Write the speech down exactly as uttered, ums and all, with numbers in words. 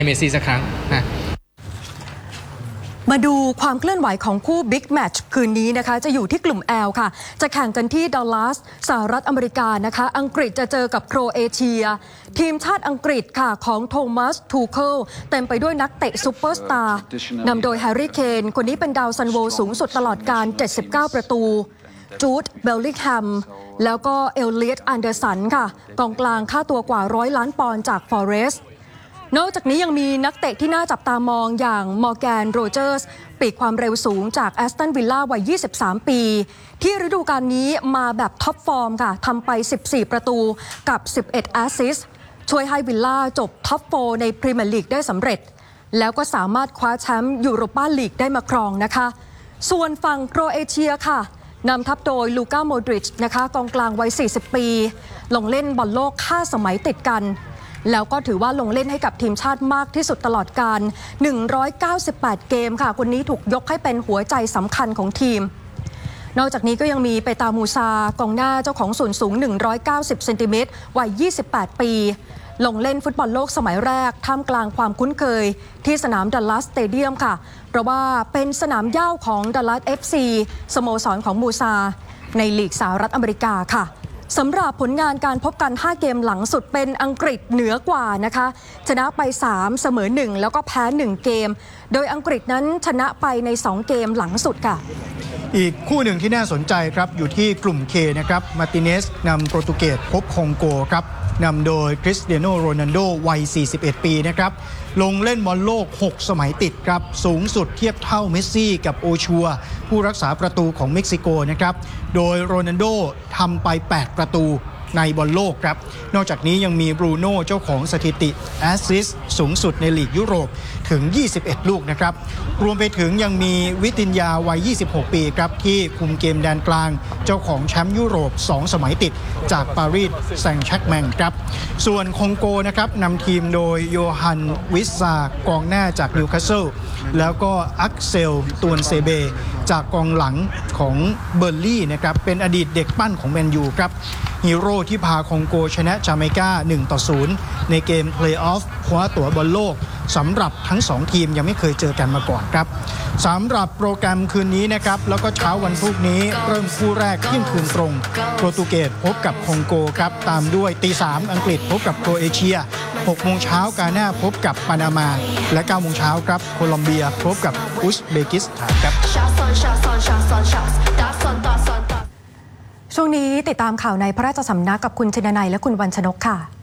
เมสซี่สักครั้งนะมาดูความเคลื่อนไหวของคู่บิ๊กแมตช์คืนนี้นะคะจะอยู่ที่กลุ่ม แอล ค่ะจะแข่งกันที่ดัลลัสสหรัฐอเมริกานะคะอังกฤษจะเจอกับโครเอเชียทีมชาติอังกฤษค่ะของโทมัสทูเคิลเต็มไปด้วยนักเตะซูเปอร์สตาร์นำโดยแฮร์รี่เคนคนนี้เป็นดาวซันโวสูงสุดตลอดการเจ็ดสิบเก้าประตูจูดเบลลิงแฮมแล้วก็เอลเลียตอันเดอร์สันค่ะกองกลางค่าตัวกว่าร้อยล้านปอนด์จากฟอเรสต์นอกจากนี้ยังมีนักเตะที่น่าจับตามองอย่างมอร์แกนโรเจอร์สปีกความเร็วสูงจากแอสตันวิลล่าวัยยี่สิบสามปีที่ฤดูกาลนี้มาแบบท็อปฟอร์มค่ะทำไปสิบสี่ประตูกับสิบเอ็ดแอสซิสต์ช่วยให้วิลล่าจบท็อปโฟร์ในพรีเมียร์ลีกได้สำเร็จแล้วก็สามารถคว้าแชมป์ยูโรปาลีกได้มาครองนะคะส่วนฝั่งโครเอเชียค่ะนำทัพโดยลูก้าโมดริชนะคะกองกลางวัยสี่สิบปีลงเล่นบอลโลกห้าสมัยติดกันแล้วก็ถือว่าลงเล่นให้กับทีมชาติมากที่สุดตลอดการหนึ่งร้อยเก้าสิบแปดเกมค่ะคนนี้ถูกยกให้เป็นหัวใจสำคัญของทีมนอกจากนี้ก็ยังมีเปตามูซากองหน้าเจ้าของส่วนสูงหนึ่งร้อยเก้าสิบเซนติเมตรวัยยี่สิบแปดปีลงเล่นฟุตบอลโลกสมัยแรกท่ามกลางความคุ้นเคยที่สนามดัลลัสสเตเดียมค่ะเพราะว่าเป็นสนามเหย้าของดัลลัส เอฟ ซี สโมสรของมูซาในลีกสหรัฐอเมริกาค่ะสำหรับผลงานการพบกันห้าเกมหลังสุดเป็นอังกฤษเหนือกว่านะคะชนะไปสามเสมอหนึ่งแล้วก็แพ้หนึ่งเกมโดยอังกฤษนั้นชนะไปในสองเกมหลังสุดค่ะอีกคู่หนึ่งที่น่าสนใจครับอยู่ที่กลุ่ม เค นะครับมาร์ติเนสนำโปรตุเกสพบคองโกครับนำโดยคริสเตียโนโรนัลโดวัยสี่สิบเอ็ดปีนะครับลงเล่นบอลโลกหกสมัยติดครับสูงสุดเทียบเท่าเมสซี่กับโอชัวผู้รักษาประตูของเม็กซิโกนะครับโดยโรนัลโดทำไปแปดประตูในบอลโลกครับนอกจากนี้ยังมีบรูโน่เจ้าของสถิติแอสซิสต์สูงสุดในลีกยุโรปถึงยี่สิบเอ็ดลูกนะครับรวมไปถึงยังมีวิตินยาวัยยี่สิบหกปีครับที่คุมเกมแดนกลางเจ้าของแชมป์ยุโรปสองสมัยติดจากปารีสแซงต์แชร์กแมงครับส่วนคองโกนะครับนำทีมโดยโยฮันวิสซากองหน้าจากนิวคาสเซิลแล้วก็อักเซลตวนเซเบจากกองหลังของเบอร์ลี่นะครับเป็นอดีตเด็กปั้นของแมนยูครับฮีโร่ที่พาคองโกชนะจาเมกา หนึ่งต่อศูนย์ ในเกมเพลย์ออฟคว้าตั๋วบอลโลกสำหรับทั้งสองทีมยังไม่เคยเจอกันมาก่อนครับสำหรับโปรแกรมคืนนี้นะครับแล้วก็เช้าวันพรุ่งนี้เริ่มคู่แรกเที่ยงคืนตรงโปรตุเกสพบกับคองโกครับตามด้วยตีสามอังกฤษพบกับโครเอเชียหกโมงเช้ากาน่าพบกับปานามาและเก้าโมงเช้าครับโคลอมเบียพบกับอุซเบกิสถานครับช่วงนี้ติดตามข่าวในพระราชสำนักกับคุณชนนัยและคุณวรรณชนกค่ะ